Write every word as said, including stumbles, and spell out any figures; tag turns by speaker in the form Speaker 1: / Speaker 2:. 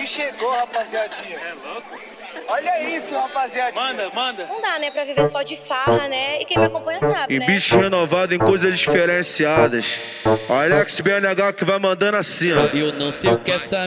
Speaker 1: que chegou, rapaziadinha.
Speaker 2: É louco?
Speaker 1: Olha isso, rapaziadinha.
Speaker 2: Manda, manda.
Speaker 3: Não dá, né, pra viver só de farra, né? E quem me acompanha sabe,
Speaker 4: E
Speaker 3: né?
Speaker 4: bicho renovado em coisas diferenciadas. Alex B N H que vai mandando assim, ó.
Speaker 5: Eu não sei o que essa